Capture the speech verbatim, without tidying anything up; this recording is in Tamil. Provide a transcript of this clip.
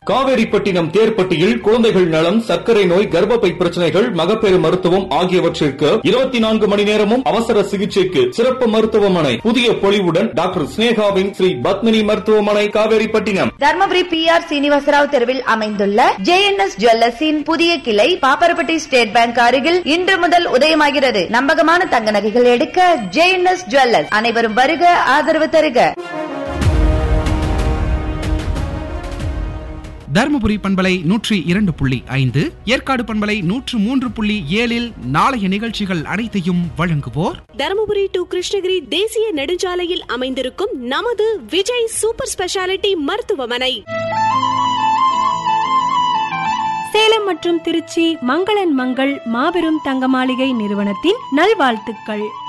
காவேரிப்பட்டினம் தேர்ப்பட்டியில் குழந்தைகள் நலம், சர்க்கரை நோய், கர்ப்பப்பை பிரச்சனைகள், மகப்பேறு மருத்துவம் ஆகியவற்றிற்கு இருபத்தி நான்கு மணி நேரமும் அவசர சிகிச்சைக்கு சிறப்பு மருத்துவமனை. புதிய பொலிவுடன் டாக்டர் ஸ்னேகாவின் ஸ்ரீ பத்மினி மருத்துவமனை, காவேரிப்பட்டினம். தர்மபுரி பி ஆர் சீனிவாசராவ் தெருவில் அமைந்துள்ள ஜே என் எஸ் ஜுவல்லர்ஸின் புதிய கிளை பாப்பரப்பட்டி ஸ்டேட் பேங்க் அருகில் இன்று முதல் உதயமாகிறது. நம்பகமான தங்க நகைகள் எடுக்க ஜே என் எஸ் ஜுவல்லர்ஸ். அனைவரும் வருக, ஆதரவு தருக. தருமபுரி பண்பலை நூற்றி இரண்டு புள்ளி ஐந்து, ஏற்காடு பண்பலை நூற்று மூன்று புள்ளி ஏழில் நாளைய நிகழ்ச்சிகள் அனைத்தையும் வழங்குவோர் தருமபுரி டு கிருஷ்ணகிரி தேசிய நெடுஞ்சாலையில் அமைந்திருக்கும் நமது விஜய் சூப்பர் ஸ்பெஷாலிட்டி மருத்துவமனை. சேலம் மற்றும் திருச்சி மங்களன் மங்கள் மாபெரும் தங்க மாளிகை நிறுவனத்தின் நல்வாழ்த்துக்கள்.